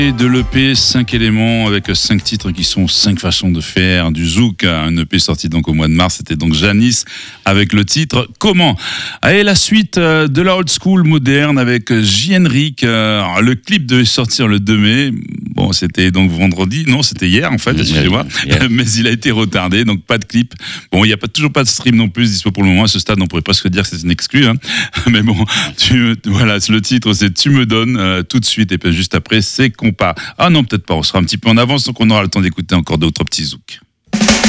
Et de l'EP 5 éléments avec 5 titres qui sont 5 façons de faire du zouk. Un EP sorti donc au mois de mars, c'était donc Janice avec le titre Comment. Allez, la suite de la old school moderne avec J. Henrik. Le clip devait sortir le 2 mai. Bon, c'était donc vendredi. Non, c'était hier en fait, excusez-moi. Mais il a été retardé, donc pas de clip. Bon, il n'y a toujours pas de stream non plus dispo pour le moment. À ce stade, on pourrait presque dire que c'est une exclue. Hein. Mais bon, voilà, le titre c'est Tu me donnes tout de suite et puis juste après c'est Compas. Ah non, peut-être pas. On sera un petit peu en avance, donc on aura le temps d'écouter encore d'autres petits zouks.